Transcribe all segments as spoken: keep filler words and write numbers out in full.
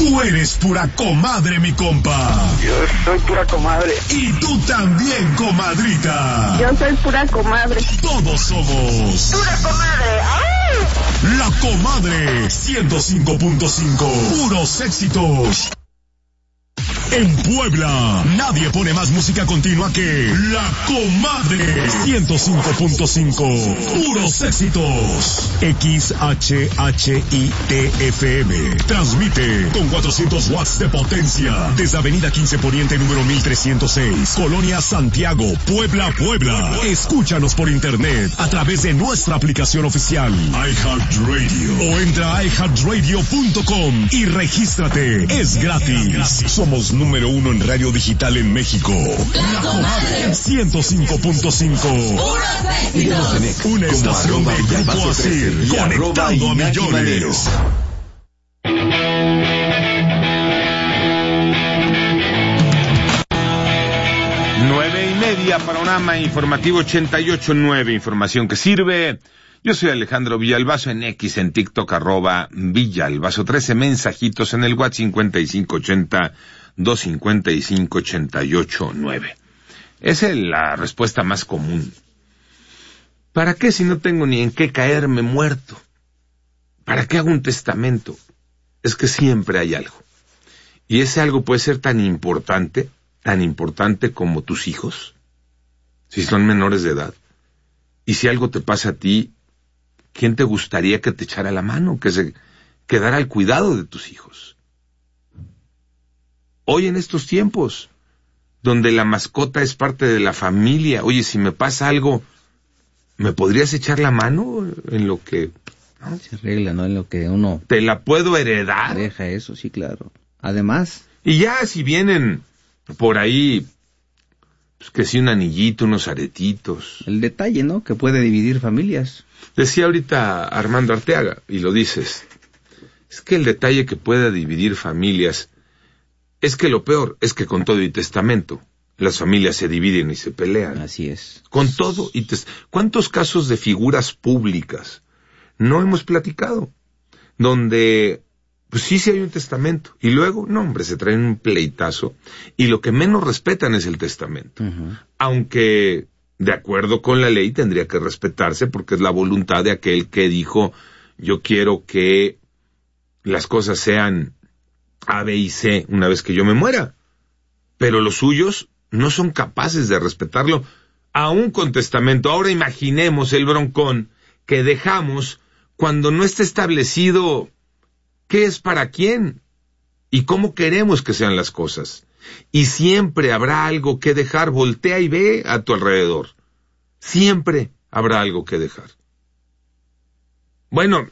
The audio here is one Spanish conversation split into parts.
Tú eres pura comadre, mi compa. Yo soy pura comadre. Y tú también, comadrita. Yo soy pura comadre. Todos somos pura comadre. ¡Ay! La Comadre ciento cinco punto cinco. Puros éxitos. En Puebla, nadie pone más música continua que La Comadre ciento cinco punto cinco. Puros éxitos. X H H I T F M. Transmite con cuatrocientos watts de potencia desde Avenida quince Poniente número mil trescientos seis, Colonia Santiago, Puebla, Puebla. Escúchanos por internet a través de nuestra aplicación oficial iHeartRadio o entra a i heart radio punto com y regístrate. Es gratis. Somos número uno en radio digital en México. La Comadre ciento cinco punto cinco. Una estación de Grupo Asir, conectando a millones. Nueve y media, panorama informativo ochenta y ocho nueve, información que sirve. Yo soy Alejandro Villalbazo, en X, en TikTok, arroba Villalbazo, trece mensajitos en el WhatsApp cincuenta y cinco ochenta, doscientos cincuenta y cinco, ochenta y ocho nueve. Esa es la respuesta más común. ¿Para qué si no tengo ni en qué caerme muerto? ¿Para qué hago un testamento? Es que siempre hay algo. Y ese algo puede ser tan importante, tan importante como tus hijos, si son menores de edad. Y si algo te pasa a ti, ¿quién te gustaría que te echara la mano, que se quedara al cuidado de tus hijos? Hoy en estos tiempos, donde la mascota es parte de la familia, oye, si me pasa algo, ¿me podrías echar la mano en lo que... ¿no? Se arregla, ¿no? En lo que uno... ¿Te la puedo heredar? Deja eso, sí, claro. Además... Y ya si vienen por ahí, pues que si un anillito, unos aretitos... El detalle, ¿no? Que puede dividir familias. Decía ahorita Armando Arteaga, y lo dices, es que el detalle que pueda dividir familias, es que lo peor es que con todo y testamento, las familias se dividen y se pelean. Así es. Con todo y tes... ¿Cuántos casos de figuras públicas no hemos platicado? Donde, pues sí, sí hay un testamento, y luego, no hombre, se traen un pleitazo, y lo que menos respetan es el testamento. Uh-huh. Aunque... de acuerdo con la ley tendría que respetarse porque es la voluntad de aquel que dijo yo quiero que las cosas sean A, B y C una vez que yo me muera. Pero los suyos no son capaces de respetarlo aún con testamento. Ahora imaginemos el broncón que dejamos cuando no está establecido qué es para quién y cómo queremos que sean las cosas. Y siempre habrá algo que dejar. Voltea y ve a tu alrededor. Siempre habrá algo que dejar. Bueno,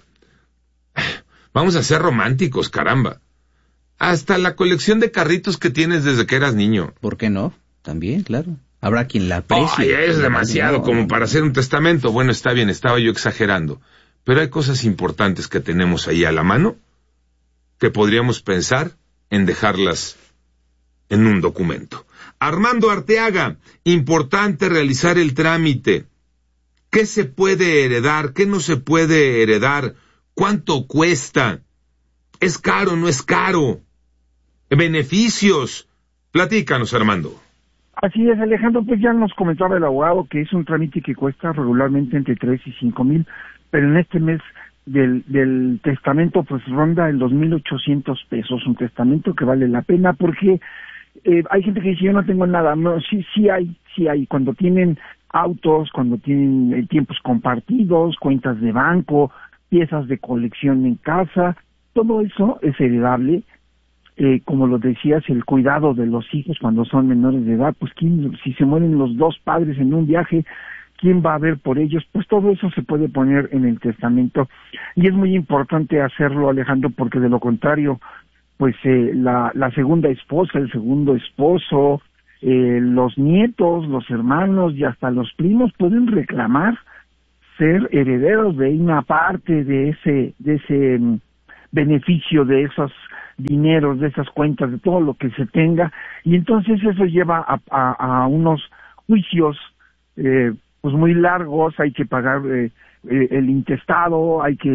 vamos a ser románticos, caramba. Hasta la colección de carritos que tienes desde que eras niño. ¿Por qué no? También, claro. Habrá quien la aprecie. Ay, es demasiado no, como no, para hacer un testamento. Bueno, está bien, estaba yo exagerando. Pero hay cosas importantes que tenemos ahí a la mano que podríamos pensar en dejarlas en un documento. Armando Arteaga, importante realizar el trámite. ¿Qué se puede heredar? ¿Qué no se puede heredar? ¿Cuánto cuesta? ¿Es caro? ¿No es caro? ¿Beneficios? Platícanos, Armando. Así es, Alejandro, pues ya nos comentaba el abogado que es un trámite que cuesta regularmente entre tres y cinco mil, pero en este mes del, del testamento pues ronda en dos mil ochocientos pesos, un testamento que vale la pena porque eh, hay gente que dice yo no tengo nada. No, sí, sí hay, sí hay, cuando tienen autos, cuando tienen eh, tiempos compartidos, cuentas de banco, piezas de colección en casa, todo eso es heredable. Eh, como lo decías, el cuidado de los hijos cuando son menores de edad, pues ¿quién, si se mueren los dos padres en un viaje, ¿quién va a ver por ellos? Pues todo eso se puede poner en el testamento y es muy importante hacerlo, Alejandro, porque de lo contrario, pues eh, la, la segunda esposa, el segundo esposo, eh, los nietos, los hermanos y hasta los primos pueden reclamar ser herederos de una parte de ese, de ese um, beneficio, de esos dineros, de esas cuentas, de todo lo que se tenga, y entonces eso lleva a, a, a unos juicios eh, pues muy largos. Hay que pagar eh, eh, el intestado, hay que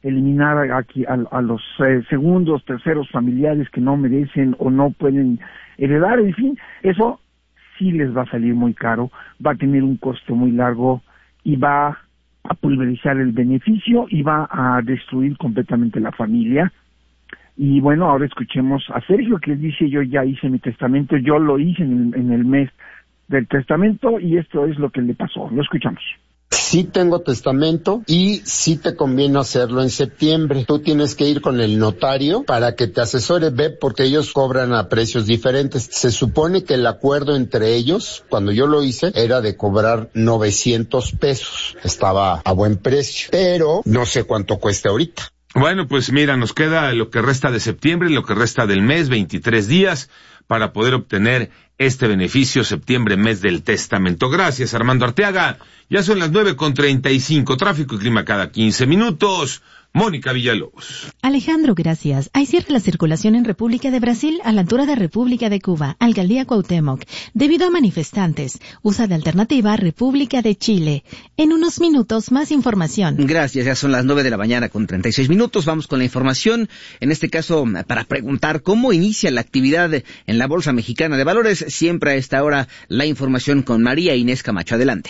eliminar aquí a, a los eh, segundos, terceros familiares que no merecen o no pueden heredar, en fin, eso sí les va a salir muy caro, va a tener un costo muy largo y va a pulverizar el beneficio y va a destruir completamente la familia. Y bueno, ahora escuchemos a Sergio, que dice: yo ya hice mi testamento, yo lo hice en el, en el mes del testamento y esto es lo que le pasó. Lo escuchamos. Sí tengo testamento y sí te conviene hacerlo en septiembre. Tú tienes que ir con el notario para que te asesore, ve, porque ellos cobran a precios diferentes. Se supone que el acuerdo entre ellos, cuando yo lo hice, era de cobrar novecientos pesos. Estaba a buen precio, pero no sé cuánto cueste ahorita. Bueno, pues mira, nos queda lo que resta de septiembre y lo que resta del mes, veintitrés días, para poder obtener este beneficio, septiembre, mes del testamento. Gracias, Armando Arteaga. Ya son las nueve con treinta y cinco, tráfico y clima cada quince minutos. Mónica Villalobos. Alejandro, gracias. Hay cierre la circulación en República de Brasil a la altura de República de Cuba, Alcaldía Cuauhtémoc, debido a manifestantes. Usa de alternativa República de Chile. En unos minutos, más información. Gracias, ya son las nueve de la mañana con treinta y seis minutos. Vamos con la información. En este caso, para preguntar cómo inicia la actividad en la Bolsa Mexicana de Valores. Siempre a esta hora, la información con María Inés Camacho. Adelante.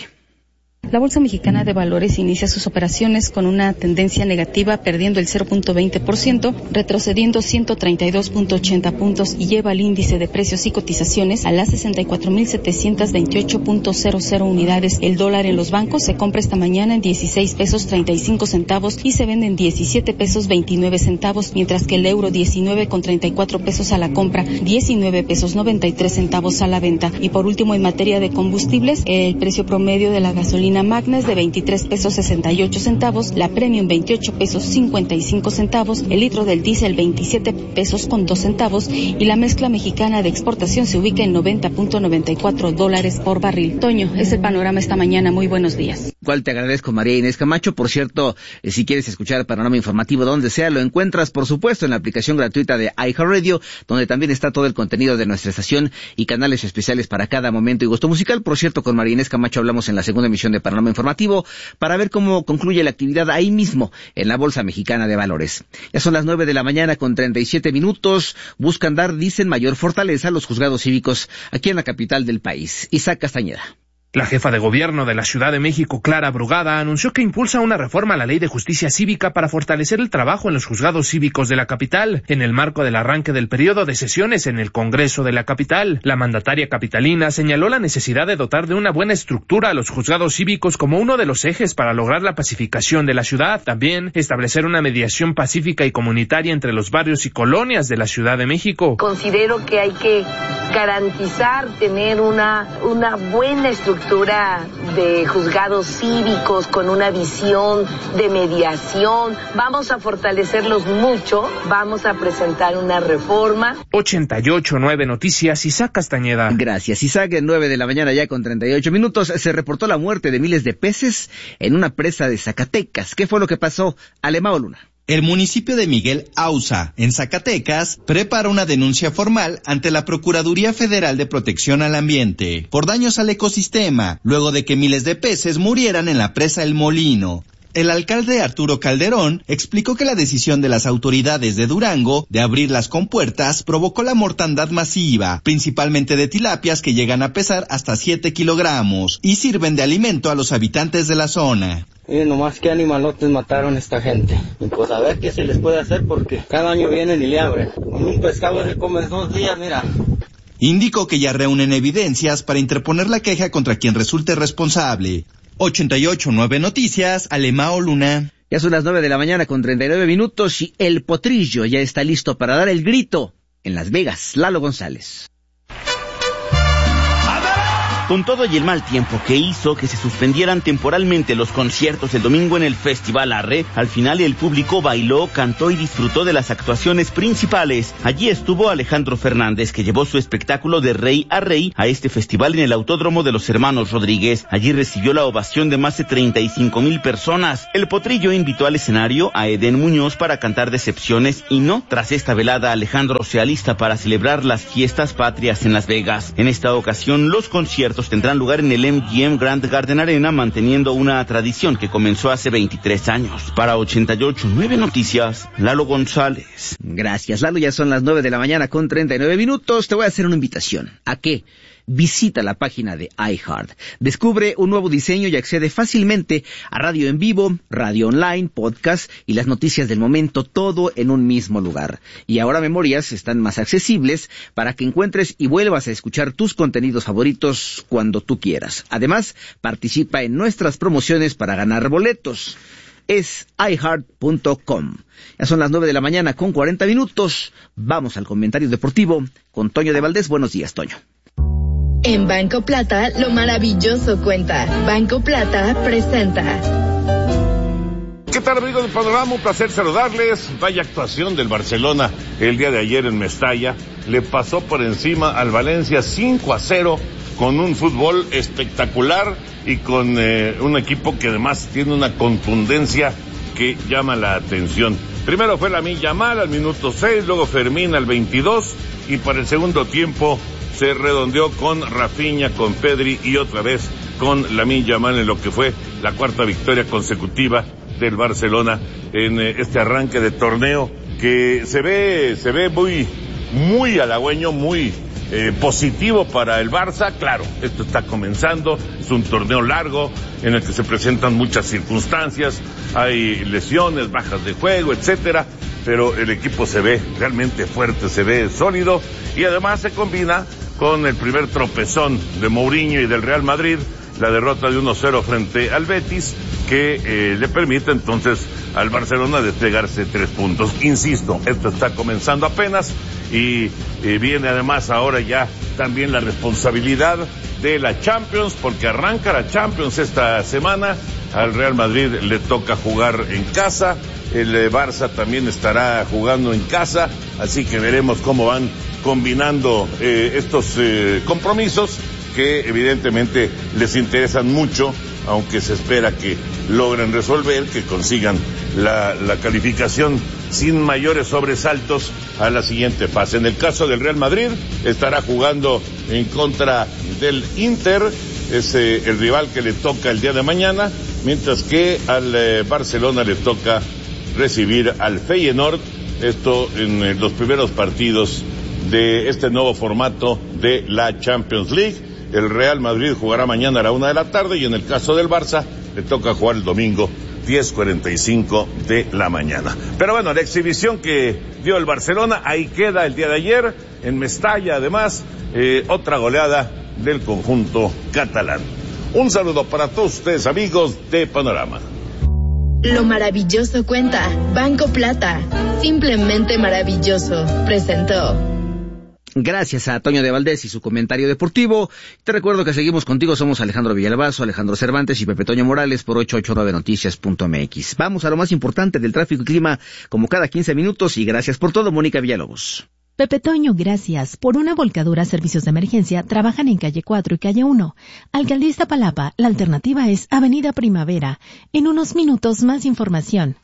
La Bolsa Mexicana de Valores inicia sus operaciones con una tendencia negativa, perdiendo el cero punto veinte por ciento, retrocediendo ciento treinta y dos punto ochenta puntos y lleva el índice de precios y cotizaciones a las sesenta y cuatro mil setecientos veintiocho punto cero cero unidades. El dólar en los bancos se compra esta mañana en dieciséis pesos treinta y cinco centavos y se vende en diecisiete pesos veintinueve centavos, mientras que el euro diecinueve con treinta y cuatro pesos a la compra, diecinueve pesos noventa y tres centavos a la venta. Y por último, en materia de combustibles, el precio promedio de la gasolina Magna es de veintitrés pesos sesenta y ocho centavos, la Premium veintiocho pesos cincuenta y cinco centavos, el litro del diésel veintisiete pesos con dos centavos y la mezcla mexicana de exportación se ubica en noventa punto noventa y cuatro dólares por barril. Toño, es el panorama esta mañana. Muy buenos días. Cual te agradezco, María Inés Camacho. Por cierto, eh, si quieres escuchar el panorama informativo donde sea, lo encuentras, por supuesto, en la aplicación gratuita de iHeartRadio, donde también está todo el contenido de nuestra estación y canales especiales para cada momento y gusto musical. Por cierto, con María Inés Camacho hablamos en la segunda emisión de Panorama Informativo para ver cómo concluye la actividad ahí mismo en la Bolsa Mexicana de Valores. Ya son las nueve de la mañana con treinta y siete minutos. Buscan dar, dicen, mayor fortaleza a los juzgados cívicos aquí en la capital del país. Isaac Castañeda. La jefa de gobierno de la Ciudad de México, Clara Brugada, anunció que impulsa una reforma a la Ley de Justicia Cívica para fortalecer el trabajo en los juzgados cívicos de la capital, en el marco del arranque del periodo de sesiones en el Congreso de la capital. La mandataria capitalina señaló la necesidad de dotar de una buena estructura a los juzgados cívicos como uno de los ejes para lograr la pacificación de la ciudad. También establecer una mediación pacífica y comunitaria entre los barrios y colonias de la Ciudad de México. Considero que hay que garantizar tener una, una buena estructura de juzgados cívicos con una visión de mediación. Vamos a fortalecerlos mucho, vamos a presentar una reforma. ochenta y ocho punto nueve Noticias, Isaac Castañeda. Gracias, Isaac. En nueve de la mañana ya con treinta y ocho minutos se reportó la muerte de miles de peces en una presa de Zacatecas. ¿Qué fue lo que pasó? Alemao Luna. El municipio de Miguel Auza, en Zacatecas, prepara una denuncia formal ante la Procuraduría Federal de Protección al Ambiente por daños al ecosistema, luego de que miles de peces murieran en la presa El Molino. El alcalde Arturo Calderón explicó que la decisión de las autoridades de Durango de abrir las compuertas provocó la mortandad masiva, principalmente de tilapias que llegan a pesar hasta siete kilogramos y sirven de alimento a los habitantes de la zona. Miren nomás qué animalotes mataron esta gente. Y pues a ver qué se les puede hacer porque cada año vienen y le abren. Con un pescado se come dos días, mira. Indicó que ya reúnen evidencias para interponer la queja contra quien resulte responsable. ochenta y ocho punto nueve Noticias, Alemao Luna. Ya son las nueve de la mañana con treinta y nueve minutos y el potrillo ya está listo para dar el grito en Las Vegas. Lalo González. Con todo y el mal tiempo que hizo que se suspendieran temporalmente los conciertos el domingo en el Festival Arre, al final el público bailó, cantó y disfrutó de las actuaciones principales. Allí estuvo Alejandro Fernández, que llevó su espectáculo de Rey a Rey a este festival en el Autódromo de los Hermanos Rodríguez. Allí recibió la ovación de más de treinta y cinco mil personas. El potrillo invitó al escenario a Edén Muñoz para cantar Decepciones y no. Tras esta velada, Alejandro se alista para celebrar las fiestas patrias en Las Vegas. En esta ocasión, los conciertos conciertos tendrán lugar en el M G M Grand Garden Arena, manteniendo una tradición que comenzó hace veintitrés años. Para ochenta y ocho punto nueve Noticias, Lalo González. Gracias, Lalo. Ya son las nueve de la mañana con treinta y nueve minutos. Te voy a hacer una invitación. ¿A qué? Visita la página de iHeart. Descubre un nuevo diseño y accede fácilmente a radio en vivo, radio online, podcast y las noticias del momento, todo en un mismo lugar. Y ahora Memorias están más accesibles para que encuentres y vuelvas a escuchar tus contenidos favoritos cuando tú quieras. Además, participa en nuestras promociones para ganar boletos. Es i heart punto com. Ya son las nueve de la mañana con cuarenta minutos. Vamos al comentario deportivo con Toño de Valdés. Buenos días, Toño. En Banco Plata, lo maravilloso cuenta. Banco Plata presenta. ¿Qué tal, amigos del Panorama? Un placer saludarles. Vaya actuación del Barcelona el día de ayer en Mestalla. Le pasó por encima al Valencia cinco a cero con un fútbol espectacular y con eh, un equipo que además tiene una contundencia que llama la atención. Primero fue Lamine Yamal al minuto seis, luego Fermín al veintidós y para el segundo tiempo se redondeó con Rafinha, con Pedri y otra vez con Lamine Yamal en lo que fue la cuarta victoria consecutiva del Barcelona en eh, este arranque de torneo que se ve se ve muy muy halagüeño, muy eh, positivo para el Barça. Claro, esto está comenzando, es un torneo largo en el que se presentan muchas circunstancias, hay lesiones, bajas de juego, etcétera, pero el equipo se ve realmente fuerte, se ve sólido y además se combina con el primer tropezón de Mourinho y del Real Madrid, la derrota de uno cero frente al Betis, que eh, le permite entonces al Barcelona desplegarse tres puntos. Insisto, esto está comenzando apenas y eh, viene además ahora ya también la responsabilidad de la Champions, porque arranca la Champions esta semana. Al Real Madrid le toca jugar en casa, el eh, Barça también estará jugando en casa, así que veremos cómo van combinando eh, estos eh, compromisos que evidentemente les interesan mucho, aunque se espera que logren resolver, que consigan la, la calificación sin mayores sobresaltos a la siguiente fase. En el caso del Real Madrid, estará jugando en contra del Inter, es eh, el rival que le toca el día de mañana, mientras que al eh, Barcelona le toca recibir al Feyenoord, esto en eh, los primeros partidos de este nuevo formato de la Champions League. El Real Madrid jugará mañana a la una de la tarde y en el caso del Barça le toca jugar el domingo diez cuarenta y cinco de la mañana. Pero bueno, la exhibición que dio el Barcelona, ahí queda el día de ayer, en Mestalla además, eh, otra goleada del conjunto catalán. Un saludo para todos ustedes, amigos de Panorama. Lo maravilloso cuenta. Banco Plata. Simplemente maravilloso. Presentó. Gracias a Toño de Valdés y su comentario deportivo. Te recuerdo que seguimos contigo, somos Alejandro Villalbazo, Alejandro Cervantes y Pepe Toño Morales por ocho ocho nueve noticias punto m x. Vamos a lo más importante del tráfico y clima como cada quince minutos y gracias por todo, Mónica Villalobos. Pepe Toño, gracias. Por una volcadura, servicios de emergencia trabajan en calle cuatro y calle uno. Alcaldía Iztapalapa, la alternativa es Avenida Primavera. En unos minutos más información.